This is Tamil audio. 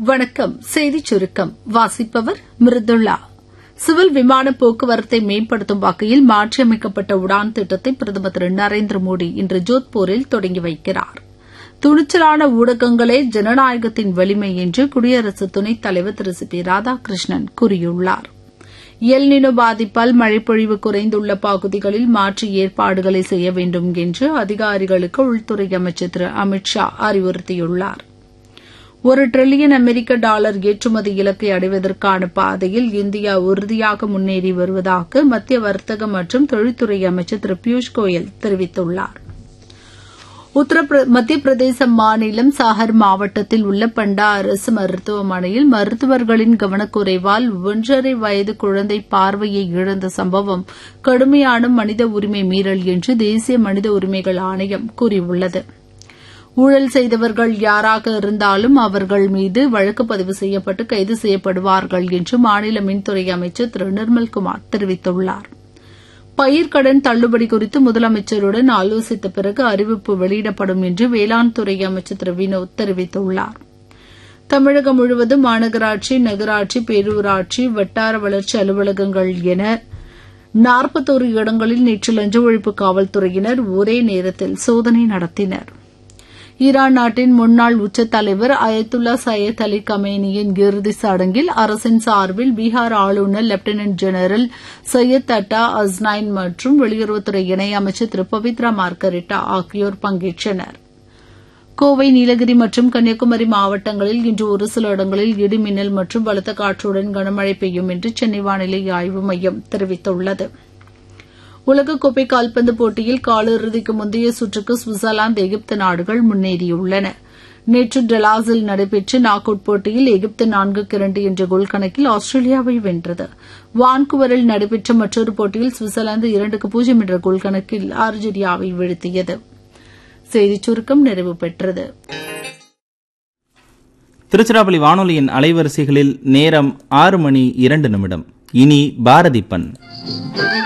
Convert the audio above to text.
வணக்கம். செய்திச் சுருக்கம் வாசிப்பவர் மிருதுளா. சிவில் விமான போக்குவரத்தை மேம்படுத்தும் வகையில் மாற்றியமைக்கப்பட்ட உடான் திட்டத்தை பிரதமர் திரு நரேந்திர மோடி இன்று ஜோத்பூரில் தொடங்கி வைக்கிறார். துணிச்சலான ஊடகங்களே ஜனநாயகத்தின் வலிமை என்று குடியரசு துணைத் தலைவர் திரு சி பி ராதாகிருஷ்ணன் கூறியுள்ளார். எல்நினோ பாதிப்பால் மழைப்பொழிவு குறைந்துள்ள பகுதிகளில் மாற்று ஏற்பாடுகளை செய்ய வேண்டும் என்று அதிகாரிகளுக்கு உள்துறை அமைச்சர் திரு அமித் ஷா அறிவுறுத்தியுள்ளார். $1 டிரில்லியன் அமெரிக்க டாலர் ஏற்றுமதி இலக்கை அடைவதற்கான பாதையில் இந்தியா உறுதியாக முன்னேறி வருவதாக மத்திய வர்த்தக மற்றும் தொழில்துறை அமைச்சர் திரு பியூஷ் கோயல் தெரிவித்துள்ளார். மத்திய பிரதேச மாநிலம் சாகர் மாவட்டத்தில் உள்ள பண்டா அரசு மருத்துவமனையில் மருத்துவர்களின் கவனக்குறைவால் 1.5 வயது குழந்தை பார்வையை இழந்த சம்பவம் கடுமையான மனித உரிமை மீறல் என்று தேசிய மனித உரிமைகள் ஆணையம் கூறியுள்ளது. ஊழல் செய்தவர்கள் யாராக இருந்தாலும் அவர்கள் மீது வழக்கு பதிவு செய்யப்பட்டு கைது செய்யப்படுவார்கள் என்று மாநில மின்துறை அமைச்சர் திரு நிர்மல்குமார் தெரிவித்துள்ளார். பயிர்க்கடன் தள்ளுபடி குறித்து முதலமைச்சருடன் ஆலோசித்த பிறகு அறிவிப்பு வெளியிடப்படும் என்று வேளாண் துறை அமைச்சர் திரு வினோத் தெரிவித்துள்ளார். தமிழகம் முழுவதும் மாநகராட்சி, நகராட்சி, பேரூராட்சி, வட்டார வளர்ச்சி அலுவலகங்கள் என 41 இடங்களில் நேற்று லஞ்ச ஒழிப்பு காவல்துறையினர் ஒரே நேரத்தில் சோதனை நடத்தினர். ஈரான் நாட்டின் முன்னாள் உச்ச தலைவர் அயத்துல்லா சையத் அலி கமேனியின் இறுதிச் சடங்கில் அரசின் சார்பில் பீகார் ஆளுநர் லெப்டினன்ட் ஜெனரல் சையத் அட்டா அஸ்னைன் மற்றும் வெளியுறவுத்துறை இணையமைச்சர் திரு பவித்ரா மார்கரிட்டா ஆகியோர் பங்கேற்றனர். கோவை, நீலகிரி மற்றும் கன்னியாகுமரி மாவட்டங்களில் இன்று ஒரு சில இடங்களில் இடிமின்னல் மற்றும் பலத்த காற்றுடன் கனமழை பெய்யும் என்று சென்னை வானிலை ஆய்வு மையம் தெரிவித்துள்ளது. உலகக்கோப்பை கால்பந்து போட்டியில் காலிறுதிக்கு முந்தைய சுற்றுக்கு சுவிட்சர்லாந்து, எகிப்து நாடுகள் முன்னேறியுள்ளன. நேற்று டெலாஸில் நடைபெற்ற நாக் அவுட் போட்டியில் எகிப்து 4-2 என்ற கோல் கணக்கில் ஆஸ்திரேலியாவை வென்றது. வான்குவரில் நடைபெற்ற மற்றொரு போட்டியில் சுவிட்சர்லாந்து 2-0 என்ற கோல் கணக்கில் அர்ஜென்டினாவை வீழ்த்தியது. செய்திச் சுருக்கம் நிறைவு பெற்றது. திருச்சிராப்பள்ளி வானொலியின் அலைவரிசைகளில் நேரம் 6:02. இனி பாரதி பண்.